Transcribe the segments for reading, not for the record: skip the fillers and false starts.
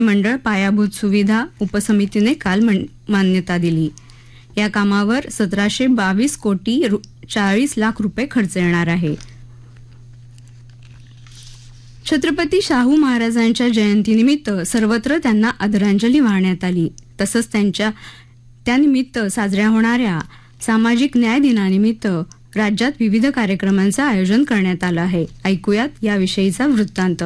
मंडळ पायाभूत सुविधा उपसमितीने काल मान्यता दिली. या कामावर 1722 कोटी 40 लाख रुपये खर्च येणार आहे. छत्रपती शाहू महाराजांच्या जयंतीनिमित्त सर्वत्र त्यांना आदरांजली वाहण्यात आली. तसंच त्यानिमित्त साजऱ्या होणाऱ्या सामाजिक न्याय दिनानिमित्त राज्यात विविध कार्यक्रमांचं आयोजन करण्यात आलं आहे. ऐकूयात याविषयीचा वृत्तांत.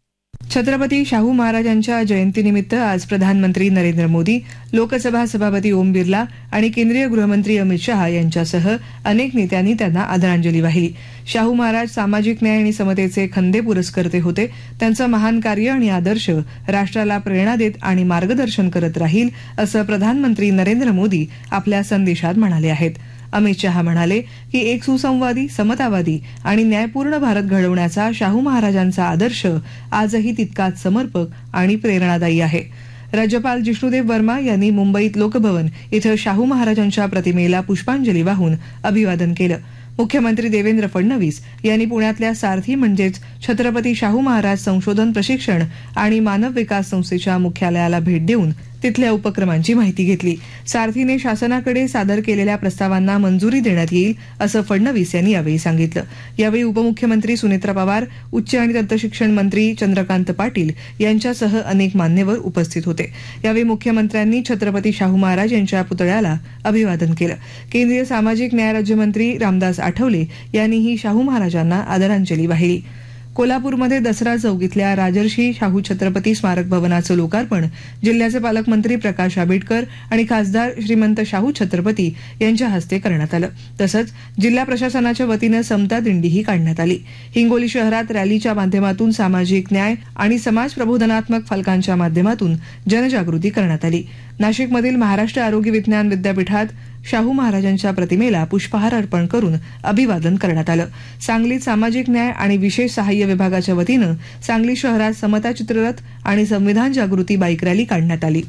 छत्रपती शाहू महाराजांच्या जयंतीनिमित्त आज प्रधानमंत्री नरेंद्र मोदी, लोकसभा सभापती ओम बिर्ला आणि केंद्रीय गृहमंत्री अमित शहा यांच्यासह अनेक नेत्यांनी त्यांना आदरांजली वाहिली. शाहू महाराज सामाजिक न्याय आणि समतेचे खंदे पुरस्कर्ते होते. त्यांचं महान कार्य आणि आदर्श राष्ट्राला प्रेरणा देत आणि मार्गदर्शन करत राहील असं प्रधानमंत्री नरेंद्र मोदी आपल्या संदेशात म्हणाले आहेत. अमित शहा म्हणाले की एक सुसंवादी, समतावादी आणि न्यायपूर्ण भारत घडवण्याचा शाहू महाराजांचा आदर्श आजही तितकाच समर्पक आणि प्रेरणादायी आहे. राज्यपाल जिष्णुदेव वर्मा यांनी मुंबईत लोकभवन इथं शाहू महाराजांच्या प्रतिमेला पुष्पांजली वाहून अभिवादन केलं. मुख्यमंत्री देवेंद्र फडणवीस यांनी पुण्यातल्या सारथी म्हणजेच छत्रपती शाहू महाराज संशोधन प्रशिक्षण आणि मानव विकास संस्थेच्या मुख्यालयाला भेट देऊन तिथल्या उपक्रमांची माहिती घेतली. सारथीने शासनाकडे सादर केलेल्या प्रस्तावांना मंजुरी देण्यात येईल असं फडणवीस यांनी यावेळी सांगितलं. यावेळी उपमुख्यमंत्री सुनेत्रा पवार, उच्च आणि तंत्रशिक्षण मंत्री चंद्रकांत पाटील यांच्यासह अनेक मान्यवर उपस्थित होते. यावेळी मुख्यमंत्र्यांनी छत्रपती शाहू महाराज यांच्या पुतळ्याला अभिवादन केलं. केंद्रीय सामाजिक न्याय राज्यमंत्री रामदास आठवले यांनीही शाहू महाराजांना आदरांजली वाहिली. कोल्हापूरमध्ये दसरा चौक इथल्या राजर्षी शाहू छत्रपती स्मारक भवनाचं लोकार्पण जिल्ह्याचे पालकमंत्री प्रकाश आंबेडकर आणि खासदार श्रीमंत शाहू छत्रपती यांच्या हस्ते करण्यात आलं. तसंच जिल्हा प्रशासनाच्या वतीनं समता दिंडीही काढण्यात आली. हिंगोली शहरात रॅलीच्या माध्यमातून सामाजिक न्याय आणि समाज प्रबोधनात्मक फलकांच्या माध्यमातून जनजागृती करण्यात आली. नाशिकमधील महाराष्ट्र आरोग्य विज्ञान विद्यापीठात शाहू महाराजांच्या प्रतिमेला पुष्पहार अर्पण करून अभिवादन करण्यात आलं. सांगलीत सामाजिक न्याय आणि विशेष सहाय्य विभागाच्या वतीनं सांगली शहरात समता चित्ररथ आणि संविधान जागृती बाईक रॅली काढण्यात आली.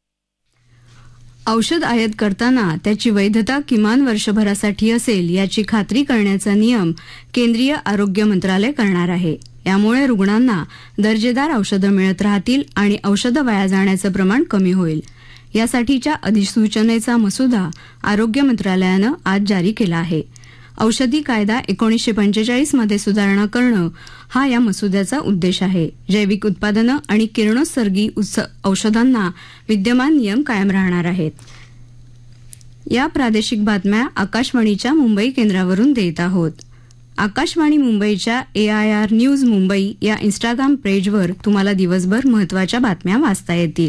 औषध आयात करताना त्याची वैधता किमान वर्षभरासाठी असेल याची खात्री करण्याचा नियम केंद्रीय आरोग्य मंत्रालय करणार आहे. यामुळे रुग्णांना दर्जेदार औषधं मिळत राहतील आणि औषधं वाया जाण्याचं प्रमाण कमी होईल. यासाठीच्या अधिसूचनेचा मसुदा आरोग्य मंत्रालयानं आज जारी केला आहे. औषधी कायदा 1945 मध्ये सुधारणा करणं हा या मसुद्याचा उद्देश आहे. जैविक उत्पादनं आणि किरणोत्सर्गी औषधांना विद्यमान नियम कायम राहणार आहेत. या प्रादेशिक बातम्या आकाशवाणीच्या मुंबई केंद्रावरून देत आहोत. आकाशवाणी मुंबईच्या AIR न्यूज मुंबई या इंस्टाग्राम पेजवर तुम्हाला दिवसभर महत्त्वाच्या बातम्या वाचता येतील.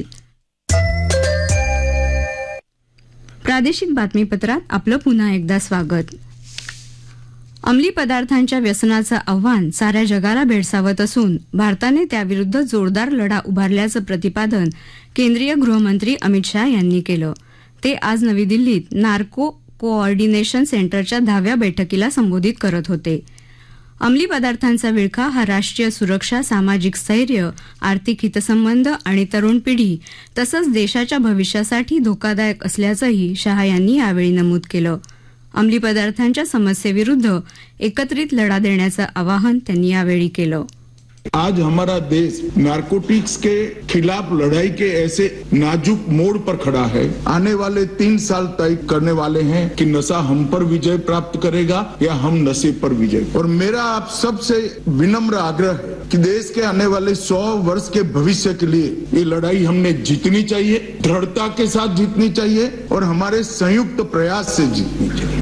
प्रादेशिक बातमीपत्रात आपलं पुन्हा एकदा स्वागत. अंमली पदार्थांच्या व्यसनाचं आव्हान साऱ्या जगाला भेडसावत असून भारताने त्याविरुद्ध जोरदार लढा उभारल्याचं प्रतिपादन केंद्रीय गृहमंत्री अमित शहा यांनी केलं. ते आज नवी दिल्लीत नार्को कोऑर्डिनेशन सेंटरच्या 10व्या बैठकीला संबोधित करत होते. अंमली पदार्थांचा विळखा हा राष्ट्रीय सुरक्षा, सामाजिक स्थैर्य, आर्थिक हितसंबंध आणि तरुण पिढी तसंच देशाच्या भविष्यासाठी धोकादायक असल्याचंही शहा यांनी यावेळी नमूद केलं. अंमली पदार्थांच्या समस्येविरुद्ध एकत्रित लढा देण्याचं आवाहन त्यांनी यावेळी केलं. आज हमारा देश नारकोटिक्स के खिलाफ लड़ाई के ऐसे नाजुक मोड़ पर खड़ा है. आने वाले 3 साल तय करने वाले हैं कि नशा हम पर विजय प्राप्त करेगा या हम नशे पर विजय. और मेरा आप सबसे विनम्र आग्रह है कि देश के आने वाले 100 वर्ष के भविष्य के लिए ये लड़ाई हमने जीतनी चाहिए, दृढ़ता के साथ जीतनी चाहिए और हमारे संयुक्त प्रयास से जीतनी चाहिए.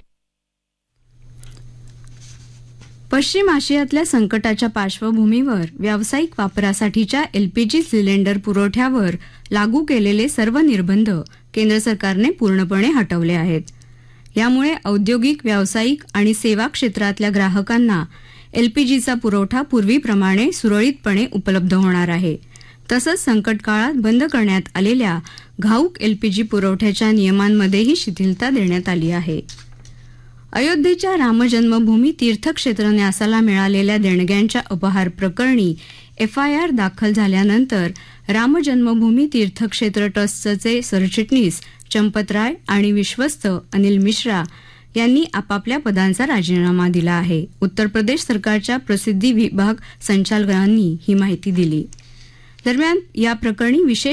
पश्चिम आशियातल्या संकटाच्या पार्श्वभूमीवर व्यावसायिक वापरासाठीच्या LPG सिलेंडर पुरवठ्यावर लागू केलेले सर्व निर्बंध केंद्र सरकारने पूर्णपणे हटवले आहेत. यामुळे औद्योगिक, व्यावसायिक आणि सेवा क्षेत्रातल्या ग्राहकांना LPGचा पुरवठा पूर्वीप्रमाणे सुरळीतपणे उपलब्ध होणार आहे. तसंच संकट काळात बंद करण्यात आलेल्या घाऊक LPG पुरवठ्याच्या नियमांमध्येही शिथिलता देण्यात आली आहे. अयोध्येच्या रामजन्मभूमी तीर्थक्षेत्र न्यासाला मिळालेल्या देणग्यांच्या अपहार प्रकरणी FIR दाखल झाल्यानंतर रामजन्मभूमी तीर्थक्षेत्र ट्रस्टचे सरचिटणीस चंपत राय आणि विश्वस्त अनिल मिश्रा यांनी आपापल्या पदांचा राजीनामा दिला आहे. उत्तर प्रदेश सरकारच्या प्रसिद्धी विभाग संचालकांनी ही माहिती दिली. दरम्यान या प्रकरणी विशेष